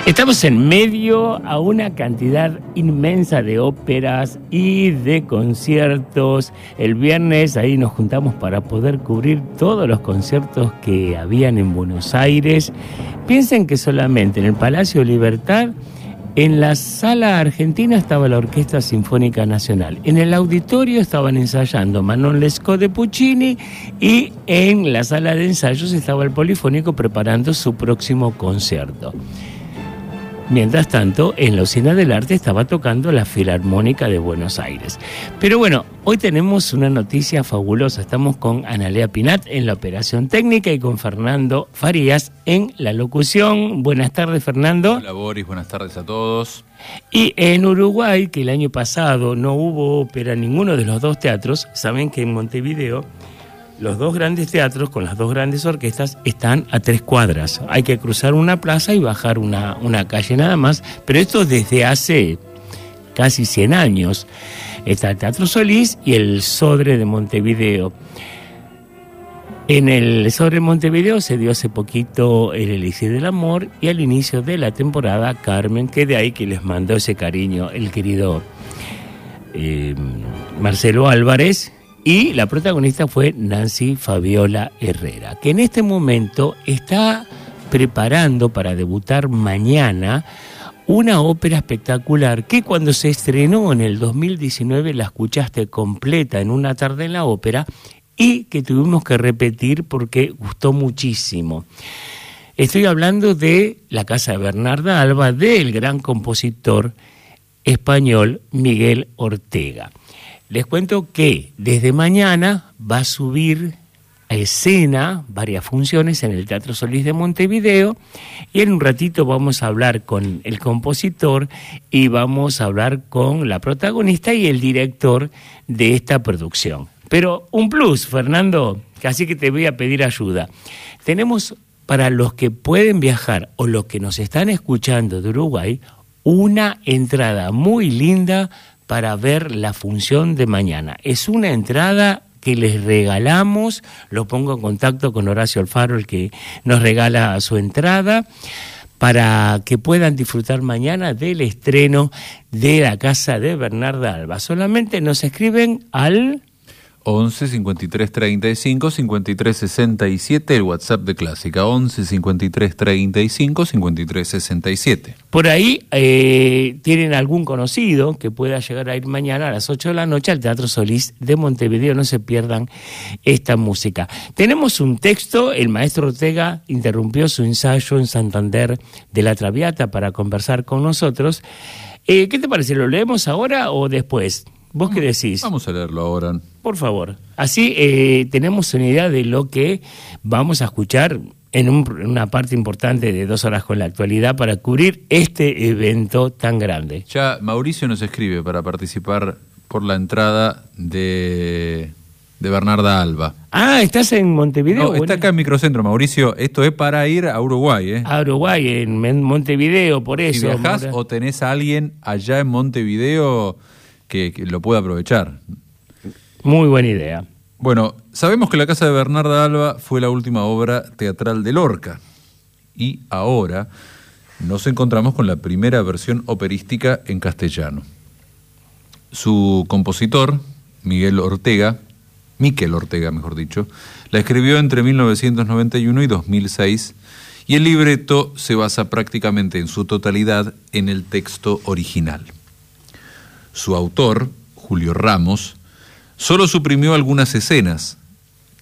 Estamos en medio a una cantidad inmensa de óperas y de conciertos. El viernes ahí nos juntamos para poder cubrir todos los conciertos que habían en Buenos Aires. Piensen que solamente en el Palacio Libertad, en la Sala Argentina estaba la Orquesta Sinfónica Nacional. En el auditorio estaban ensayando Manon Lescaut de Puccini y en la sala de ensayos estaba el Polifónico preparando su próximo concierto. Mientras tanto, en la Usina del Arte estaba tocando la Filarmónica de Buenos Aires. Pero bueno, hoy tenemos una noticia fabulosa. Estamos con Analea Pinat en la operación técnica y con Fernando Farías en la locución. Buenas tardes, Fernando. Hola, Boris. Buenas tardes a todos. Y en Uruguay, que el año pasado no hubo ópera en ninguno de los dos teatros, saben que en Montevideo los dos grandes teatros con las dos grandes orquestas están a 3 cuadras. Hay que cruzar una plaza y bajar una calle nada más, pero esto desde hace casi 100 años. Está el Teatro Solís y el Sodre de Montevideo. En el Sodre de Montevideo se dio hace poquito el Elixir del Amor y al inicio de la temporada Carmen, que de ahí que les mandó ese cariño el querido Marcelo Álvarez. Y la protagonista fue Nancy Fabiola Herrera, que en este momento está preparando para debutar mañana una ópera espectacular que cuando se estrenó en el 2019 la escuchaste completa en una tarde en la ópera y que tuvimos que repetir porque gustó muchísimo. Estoy hablando de La Casa de Bernarda Alba, del gran compositor español Miguel Ortega. Les cuento que desde mañana va a subir a escena varias funciones en el Teatro Solís de Montevideo y en un ratito vamos a hablar con el compositor y vamos a hablar con la protagonista y el director de esta producción. Pero un plus, Fernando, así que te voy a pedir ayuda. Tenemos para los que pueden viajar o los que nos están escuchando de Uruguay una entrada muy linda para ver la función de mañana. Es una entrada que les regalamos, lo pongo en contacto con Horacio Alfaro, el que nos regala su entrada, para que puedan disfrutar mañana del estreno de La Casa de Bernarda Alba. Solamente nos escriben al 11 53 35 53 67, el WhatsApp de Clásica, 11 53 35 53 67. Por ahí tienen algún conocido que pueda llegar a ir mañana a las 8 de la noche al Teatro Solís de Montevideo, no se pierdan esta música. Tenemos un texto, el maestro Ortega interrumpió su ensayo en Santander de La Traviata para conversar con nosotros. ¿Qué te parece? ¿Lo leemos ahora o después? ¿Vos qué decís? Vamos a leerlo ahora. Por favor. Así tenemos una idea de lo que vamos a escuchar en una parte importante de 2 horas con la actualidad para cubrir este evento tan grande. Ya Mauricio nos escribe para participar por la entrada de Bernarda Alba. Ah, ¿estás en Montevideo? No, está acá en Microcentro, Mauricio. Esto es para ir a Uruguay, ¿eh? A Uruguay, en Montevideo, por eso. Si viajás o tenés a alguien allá en Montevideo que lo pueda aprovechar. Muy buena idea. Bueno, sabemos que La Casa de Bernarda Alba fue la última obra teatral de Lorca y ahora nos encontramos con la primera versión operística en castellano. Su compositor, Miquel Ortega, mejor dicho, la escribió entre 1991 y 2006 y el libreto se basa prácticamente en su totalidad en el texto original. Su autor, Julio Ramos, solo suprimió algunas escenas,